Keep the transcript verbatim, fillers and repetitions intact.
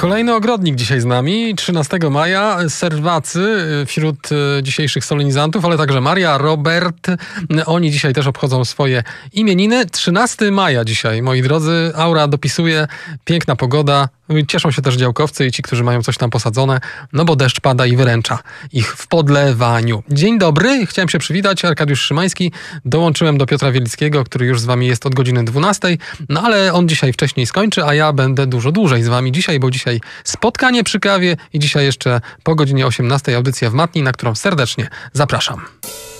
Kolejny ogrodnik dzisiaj z nami, trzynastego maja, serwacy wśród dzisiejszych solenizantów, ale także Maria, Robert, oni dzisiaj też obchodzą swoje imieniny. trzynastego maja dzisiaj, moi drodzy, aura dopisuje, piękna pogoda, cieszą się też działkowcy i ci, którzy mają coś tam posadzone, no bo deszcz pada i wyręcza ich w podlewaniu. Dzień dobry, chciałem się przywitać, Arkadiusz Szymański, dołączyłem do Piotra Wielickiego, który już z wami jest od godziny dwunastej, no ale on dzisiaj wcześniej skończy, a ja będę dużo dłużej z wami dzisiaj, bo dzisiaj spotkanie przy kawie i dzisiaj jeszcze po godzinie osiemnastej audycja w matni, na którą serdecznie zapraszam.